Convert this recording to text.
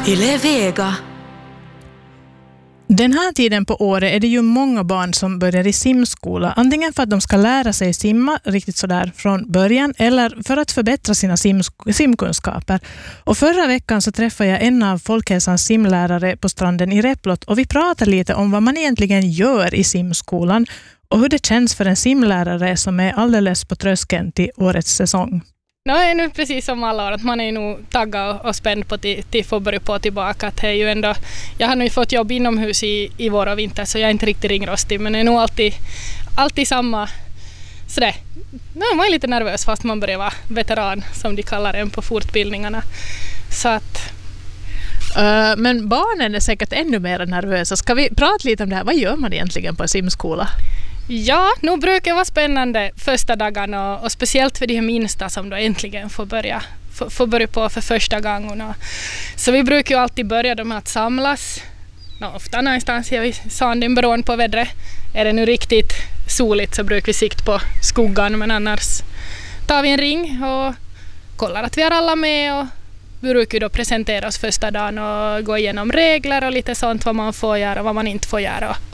Yle Vega. Den här tiden på året är det ju många barn som börjar i simskola. Antingen för att de ska lära sig simma riktigt sådär från början eller för att förbättra sina simkunskaper. Och förra veckan så träffade jag en av Folkhälsans simlärare på stranden i Replot och vi pratade lite om vad man egentligen gör i simskolan och hur det känns för en simlärare som är alldeles på tröskeln till årets säsong. Det är nu precis som alla år att man är nog taggad och spänd på till få börja på tillbaka. Att det är ju ändå, jag har nu fått jobb inomhus i vår och vinter så jag är inte riktigt ringrostig men det är nog alltid samma sådär. Nu är man lite nervös fast man börjar vara veteran som de kallar en på fortbildningarna. Så att... Men barnen är säkert ännu mer nervösa. Ska vi prata lite om det här? Vad gör man egentligen på en simskola? Ja, nu brukar det vara spännande första dagarna och speciellt för de här minsta som då äntligen får börja på för första gången. Så vi brukar ju alltid börja med att samlas. Ofta någonstans i sanden beroende på vädret. Är det nu riktigt soligt så brukar vi sikta på skuggan men annars tar vi en ring och kollar att vi har alla med och vi brukar då presentera oss första dagen och gå igenom regler och lite sånt vad man får göra och vad man inte får göra.